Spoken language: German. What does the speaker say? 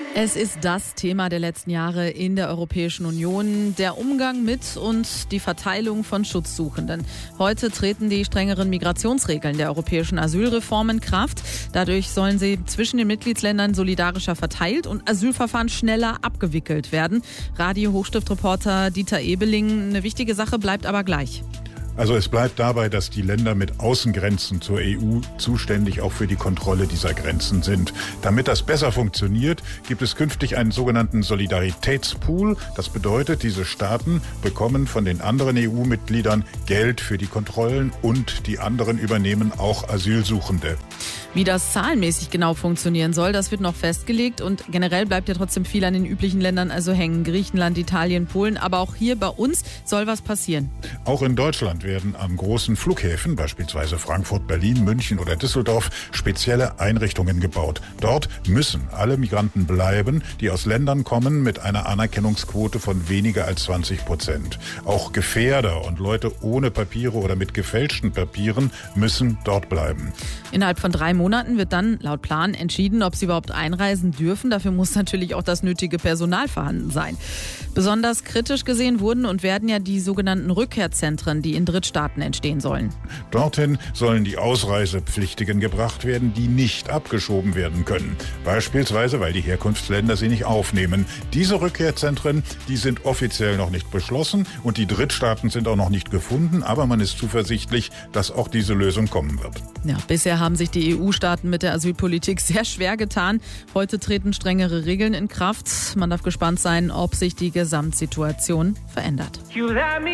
Es ist das Thema der letzten Jahre in der Europäischen Union, der Umgang mit und die Verteilung von Schutzsuchenden. Heute treten die strengeren Migrationsregeln der europäischen Asylreform in Kraft. Dadurch sollen sie zwischen den Mitgliedsländern solidarischer verteilt und Asylverfahren schneller abgewickelt werden. Radio-Hochstift-Reporter Dieter Ebeling, eine wichtige Sache bleibt aber gleich. Also es bleibt dabei, dass die Länder mit Außengrenzen zur EU zuständig auch für die Kontrolle dieser Grenzen sind. Damit das besser funktioniert, gibt es künftig einen sogenannten Solidaritätspool. Das bedeutet, diese Staaten bekommen von den anderen EU-Mitgliedern Geld für die Kontrollen und die anderen übernehmen auch Asylsuchende. Wie das zahlenmäßig genau funktionieren soll, das wird noch festgelegt und generell bleibt ja trotzdem viel an den üblichen Ländern also hängen. Griechenland, Italien, Polen, aber auch hier bei uns soll was passieren. Auch in Deutschland werden an großen Flughäfen, beispielsweise Frankfurt, Berlin, München oder Düsseldorf, spezielle Einrichtungen gebaut. Dort müssen alle Migranten bleiben, die aus Ländern kommen mit einer Anerkennungsquote von weniger als 20%. Auch Gefährder und Leute ohne Papiere oder mit gefälschten Papieren müssen dort bleiben. Innerhalb von 3 Monaten wird dann laut Plan entschieden, ob sie überhaupt einreisen dürfen. Dafür muss natürlich auch das nötige Personal vorhanden sein. Besonders kritisch gesehen wurden und werden ja die sogenannten Rückkehrzentren, die in Drittstaaten entstehen sollen. Dorthin sollen die Ausreisepflichtigen gebracht werden, die nicht abgeschoben werden können. Beispielsweise, weil die Herkunftsländer sie nicht aufnehmen. Diese Rückkehrzentren, die sind offiziell noch nicht beschlossen und die Drittstaaten sind auch noch nicht gefunden. Aber man ist zuversichtlich, dass auch diese Lösung kommen wird. Ja, bisher haben sich die EU-Staaten mit der Asylpolitik sehr schwer getan. Heute treten strengere Regeln in Kraft. Man darf gespannt sein, ob sich die Gesamtsituation verändert.